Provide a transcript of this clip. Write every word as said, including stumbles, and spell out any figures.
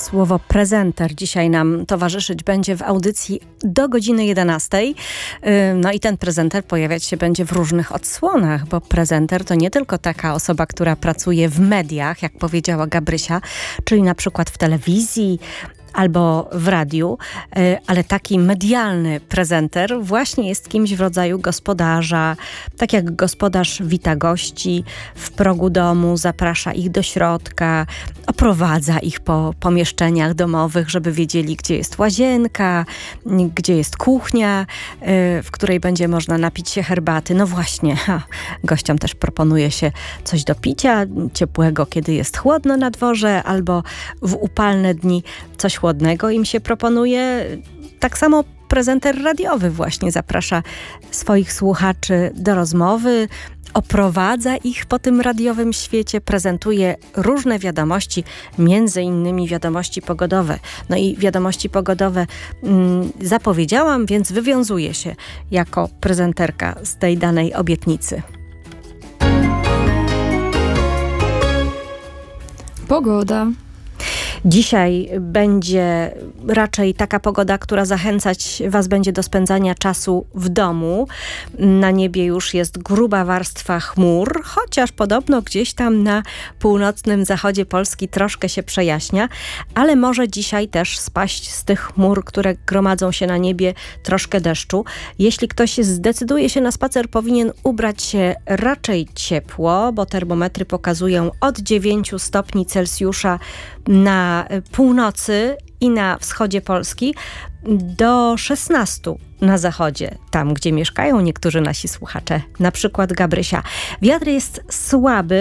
Słowo prezenter dzisiaj nam towarzyszyć będzie w audycji do godziny jedenastej. No i ten prezenter pojawiać się będzie w różnych odsłonach, bo prezenter to nie tylko taka osoba, która pracuje w mediach, jak powiedziała Gabrysia, czyli na przykład w telewizji albo w radiu, ale taki medialny prezenter właśnie jest kimś w rodzaju gospodarza. Tak jak gospodarz wita gości w progu domu, zaprasza ich do środka, oprowadza ich po pomieszczeniach domowych, żeby wiedzieli, gdzie jest łazienka, gdzie jest kuchnia, w której będzie można napić się herbaty. No właśnie, ha, gościom też proponuje się coś do picia, ciepłego, kiedy jest chłodno na dworze, albo w upalne dni coś chłodnego im się proponuje. Tak samo prezenter radiowy właśnie zaprasza swoich słuchaczy do rozmowy, oprowadza ich po tym radiowym świecie, prezentuje różne wiadomości, między innymi wiadomości pogodowe. No i wiadomości pogodowe mm, zapowiedziałam, więc wywiązuję się jako prezenterka z tej danej obietnicy. Pogoda. Dzisiaj będzie raczej taka pogoda, która zachęcać Was będzie do spędzania czasu w domu. Na niebie już jest gruba warstwa chmur, chociaż podobno gdzieś tam na północnym zachodzie Polski troszkę się przejaśnia, ale może dzisiaj też spaść z tych chmur, które gromadzą się na niebie, troszkę deszczu. Jeśli ktoś zdecyduje się na spacer, powinien ubrać się raczej ciepło, bo termometry pokazują od dziewięciu stopni Celsjusza na północy i na wschodzie Polski do szesnastu na zachodzie, tam gdzie mieszkają niektórzy nasi słuchacze, na przykład Gabrysia. Wiatr jest słaby,